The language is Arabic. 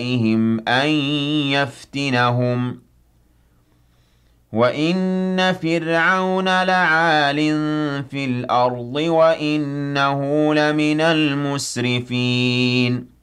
عليهم أن يفتنهم وَإِنَّ فِرْعَوْنَ لَعَالٍ فِي الْأَرْضِ وَإِنَّهُ لَمِنَ الْمُسْرِفِينَ